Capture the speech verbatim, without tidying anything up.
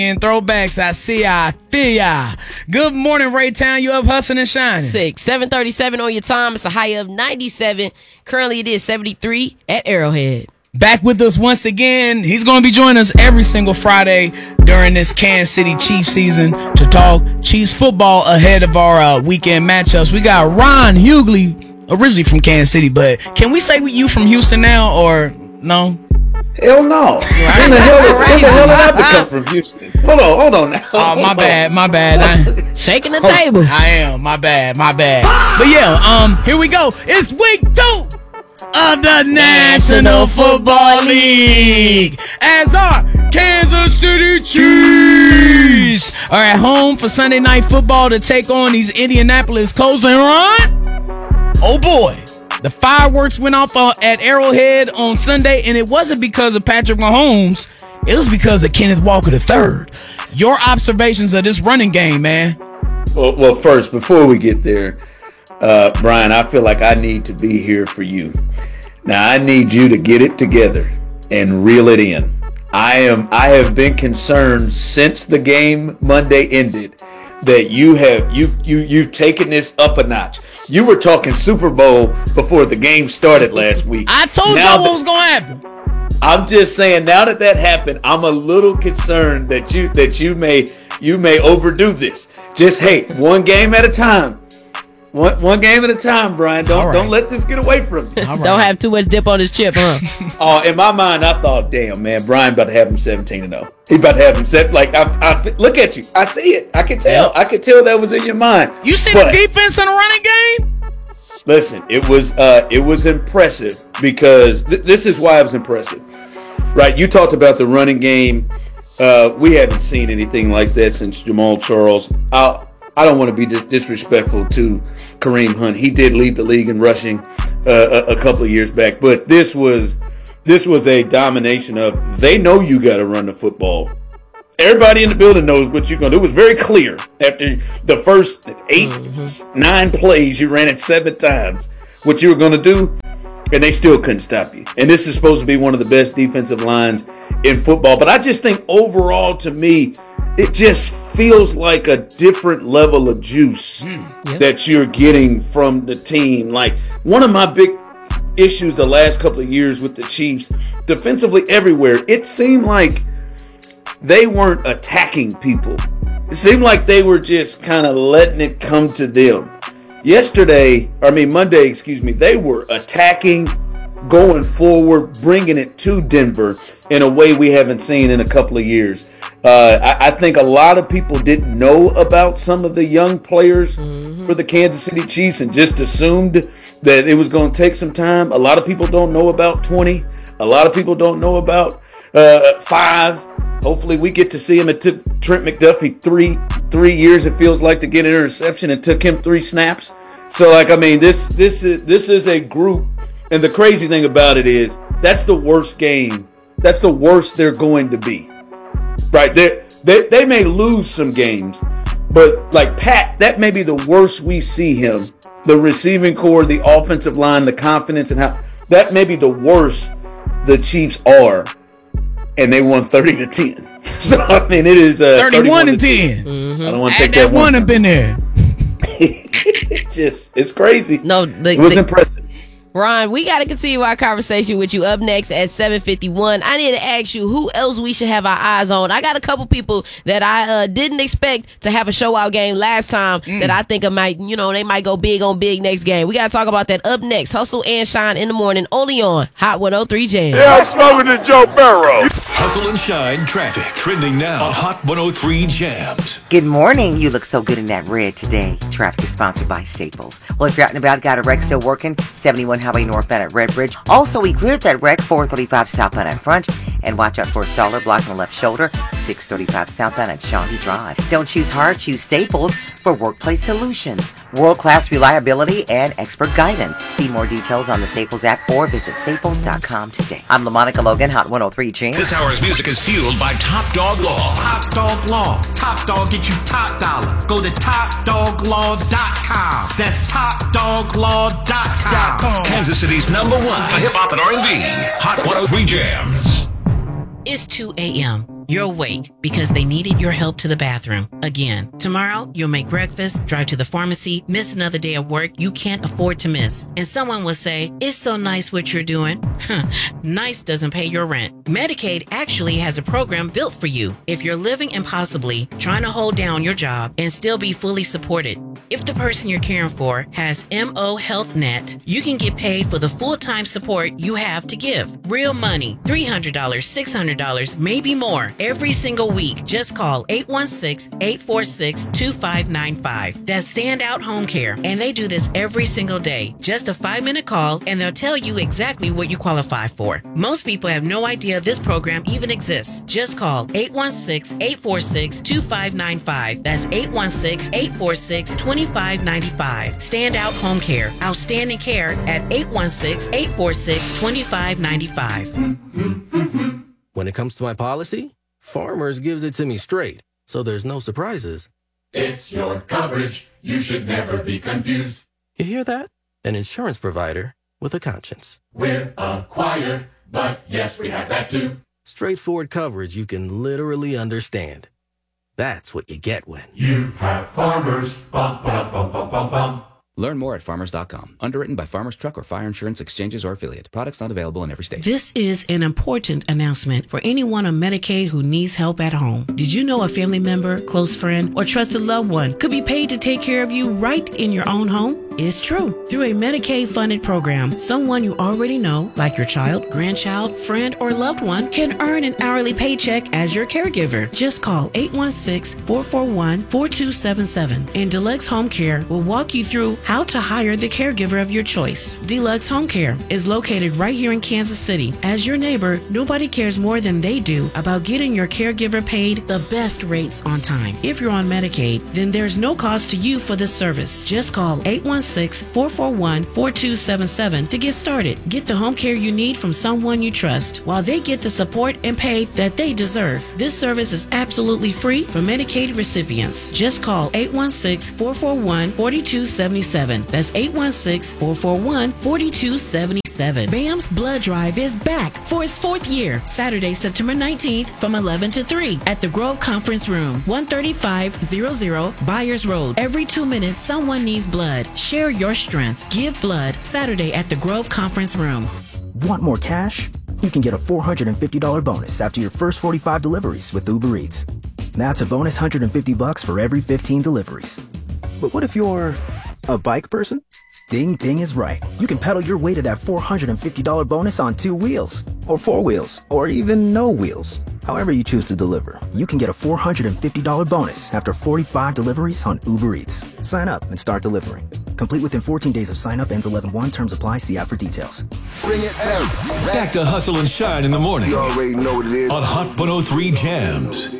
And throwbacks, I see ya, I feel ya. Good morning, Raytown. You up hustling and shining? Six, seven thirty-seven on your time. It's a high of ninety-seven. Currently, it is seventy-three at Arrowhead. Back with us once again. He's going to be joining us every single Friday during this Kansas City Chiefs season to talk Chiefs football ahead of our uh, weekend matchups. We got Ron Hughley, originally from Kansas City, but can we say you from Houston now or no? Hell no. When the hell, when the hell did I become from Houston? Hold on, hold on now. Oh, my bad, my bad. I, Shaking the table. I am, my bad, my bad. But yeah, um, here we go. It's week two of the National Football League as our Kansas City Chiefs are at home for Sunday Night Football to take on these Indianapolis Colts. And Ron, oh boy, the fireworks went off at Arrowhead on Sunday, and it wasn't because of Patrick Mahomes. It was because of Kenneth Walker the third. Your observations of this running game, man. Well, well first, before we get there, uh, Brian, I feel like I need to be here for you. Now, I need you to get it together and reel it in. I am. I have been concerned since the game Monday ended that you have you you you've taken this up a notch. You were talking Super Bowl before the game started last week. I told now y'all what that, was gonna happen. I'm just saying, now that that happened, I'm a little concerned that you that you may you may overdo this. Just hey, one game at a time. One one game at a time, Brian. Don't right. don't let this get away from you. Right. Don't have too much dip on his chip, huh? Oh, in my mind, I thought, damn, man, Brian about to have him seventeen and oh. He about to have him set. Like, I, I look at you. I see it. I can tell. Yep. I can tell that was in your mind. You see but, the defense in the running game? Listen, it was uh, it was impressive because th- this is why it was impressive, right? You talked about the running game. Uh, we haven't seen anything like that since Jamal Charles. I I don't want to be dis- disrespectful to Kareem Hunt. He did lead the league in rushing uh, a, a couple of years back, but this was this was a domination of they know you got to run the football. Everybody in the building knows what you're going to do. It was very clear after the first eight, mm-hmm. nine plays, you ran it seven times, what you were going to do, and they still couldn't stop you. And this is supposed to be one of the best defensive lines in football. But I just think overall, to me, it just feels like a different level of juice mm, yep. that you're getting from the team. Like, one of my big issues the last couple of years with the Chiefs, defensively everywhere, it seemed like they weren't attacking people. It seemed like they were just kind of letting it come to them. Yesterday, I mean Monday, excuse me, they were attacking, going forward, bringing it to Denver in a way we haven't seen in a couple of years. Uh, I, I think a lot of people didn't know about some of the young players mm-hmm. for the Kansas City Chiefs and just assumed that it was going to take some time. A lot of people don't know about twenty. A lot of people don't know about uh, five. Hopefully we get to see him. It took Trent McDuffie three three years, it feels like, to get an interception. It took him three snaps. So, like, I mean, this this is this is a group, and the crazy thing about it is that's the worst game. That's the worst they're going to be. Right? They they they may lose some games, but like Pat, that may be the worst we see him. The receiving core, the offensive line, the confidence, and how that may be the worst the Chiefs are. And they won thirty to ten. So I mean, it is uh, thirty-one to ten. Mm-hmm. I don't want to take that, that one one up in there. It's just, it's crazy. No, the, it was the, impressive. Ron, we got to continue our conversation with you up next at seven fifty-one. I need to ask you who else we should have our eyes on. I got a couple people that I uh, didn't expect to have a show-out game last time mm. that I think it might, you know, they might go big on big next game. We got to talk about that up next. Hustle and Shine in the morning, only on Hot one oh three Jams. Yeah, I'm smoking to Joe Burrow. Hustle and Shine traffic trending now on Hot one oh three Jams. Good morning. You look so good in that red today. Traffic is sponsored by Staples. Well, if you're out and about, got a wreck still working, seventy-one Highway northbound at Red Bridge. Also, we cleared that wreck, four thirty-five southbound at Front. And watch out for a staller blocking the left shoulder, six thirty-five southbound at Shawnee Drive. Don't choose hard, choose Staples for workplace solutions. World-class reliability and expert guidance. See more details on the Staples app or visit staples dot com today. I'm LaMonica Logan, Hot one oh three Jams. This hour's music is fueled by Top Dog Law. Top Dog Law. Top Dog get you top dollar. Go to top dog law dot com. That's top dog law dot com. Kansas City's number one for hip hop and R and B. Hot one oh three Jams. It's two a.m. You're awake because they needed your help to the bathroom. Again, tomorrow you'll make breakfast, drive to the pharmacy, miss another day of work you can't afford to miss. And someone will say, it's so nice what you're doing. Nice doesn't pay your rent. Medicaid actually has a program built for you if you're living impossibly, trying to hold down your job and still be fully supported. If the person you're caring for has M O Health Net, you can get paid for the full-time support you have to give. Real money, three hundred dollars, six hundred dollars, maybe more, every single week. Just call eight one six, eight four six, two five nine five. That's Standout Home Care, and they do this every single day. Just a five-minute call, and they'll tell you exactly what you qualify for. Most people have no idea this program even exists. Just call eight one six, eight four six, two five nine five. That's eight one six, eight four six, two five nine five. Standout Home Care. Outstanding care at eight one six, eight four six, two five nine five. When it comes to my policy, Farmers gives it to me straight, so there's no surprises. It's your coverage. You should never be confused. You hear that? An insurance provider with a conscience. We're a choir, but yes, we have that too. Straightforward coverage you can literally understand. That's what you get when you have Farmers. Bum, bum, bum, bum, bum, bum. Learn more at farmers dot com. Underwritten by Farmers Truck or Fire Insurance Exchanges or Affiliate. Products not available in every state. This is an important announcement for anyone on Medicaid who needs help at home. Did you know a family member, close friend, or trusted loved one could be paid to take care of you right in your own home? It's true. Through a Medicaid-funded program, someone you already know, like your child, grandchild, friend, or loved one, can earn an hourly paycheck as your caregiver. Just call eight one six, four four one, four two seven seven, and Deluxe Home Care will walk you through how to hire the caregiver of your choice. Deluxe Home Care is located right here in Kansas City. As your neighbor, nobody cares more than they do about getting your caregiver paid the best rates on time. If you're on Medicaid, then there's no cost to you for this service. Just call eight one six, four four one, four two seven seven to get started. Get the home care you need from someone you trust while they get the support and pay that they deserve. This service is absolutely free for Medicaid recipients. Just call eight one six, four four one, four two seven seven. That's eight one six, four four one, four two seven seven. B A M's Blood Drive is back for its fourth year, Saturday, September nineteenth from eleven to three at the Grove Conference Room, one thirty-five hundred Byers Road. Every two minutes, someone needs blood. Share your strength. Give blood Saturday at the Grove Conference Room. Want more cash? You can get a four hundred fifty dollars bonus after your first forty-five deliveries with Uber Eats. That's a bonus one hundred fifty bucks for every fifteen deliveries. But what if you're a bike person? Ding Ding is right. You can pedal your way to that four hundred fifty dollars bonus on two wheels, or four wheels, or even no wheels. However you choose to deliver, you can get a four hundred fifty dollars bonus after forty-five deliveries on Uber Eats. Sign up and start delivering. Complete within fourteen days of sign up. Ends eleven one. Terms apply. See app for details. Bring it back. Back to Hustle and Shine in the morning. You already know what it is. On Hot one oh three Jams.